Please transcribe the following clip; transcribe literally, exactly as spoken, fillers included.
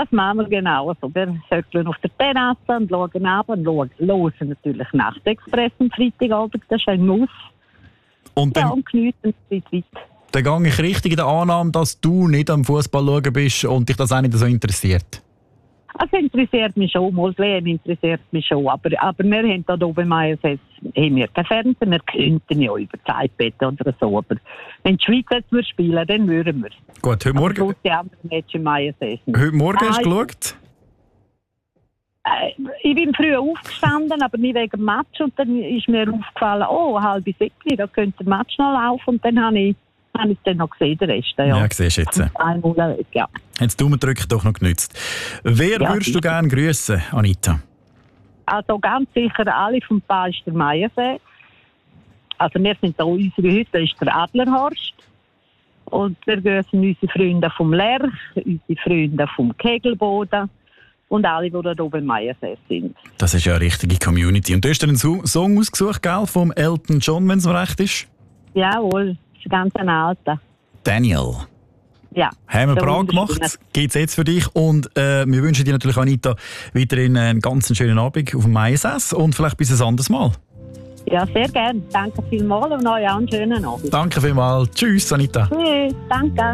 Das machen wir genau so. Wir höckeln auf der Terrasse und schauen ab und hören natürlich Nachtexpress am Freitagabend. Das ist ein Muss. Und dann, ja, und geniessen die Zeit. Dann gehe ich richtig in der Annahme, dass du nicht am Fußball schauen bist und dich das auch nicht so interessiert. Also interessiert mich schon, mal das W M interessiert mich schon, aber, aber wir haben da oben im I S S haben wir kein Fernsehen, wir könnten ja über das iPad oder so, aber wenn die Schweiz jetzt würde spielen, dann würden wir. Gut, heute Morgen, aber die anderen Matches im I S S nicht. heute Morgen hast du Ah, geschaut? Äh, ich bin früh aufgestanden, aber nicht wegen dem Match und dann ist mir aufgefallen, oh, halb sieben, da könnte der Match noch laufen und dann habe ich habe ich dann noch gesehen, den Rest. Ja, Ja, siehst du jetzt. Einmal, ja. Hat Daumen drücken doch noch genützt. Wer Ja, würdest du gerne grüßen, Anita? Also ganz sicher alle vom Palster Meiersee. Also wir sind da, unsere Hütte ist der Adlerhorst. Und wir grüßen unsere Freunde vom Lerch, unsere Freunde vom Kegelboden und alle, die da oben im Meiersee sind. Das ist ja eine richtige Community. Und du hast dir einen So- Song ausgesucht, gell, vom Elton John, wenn es mir recht ist? Jawohl, das ist ganz ein alter. Daniel. Ja. Haben wir der brav gemacht, gibt es jetzt für dich. Und äh, wir wünschen dir natürlich, Anita, weiterhin einen ganz schönen Abend auf dem I S S und vielleicht bis ein anderes Mal. Ja, sehr gerne. Danke vielmals und euch einen schönen Abend. Danke vielmals. Tschüss, Anita. Tschüss, danke.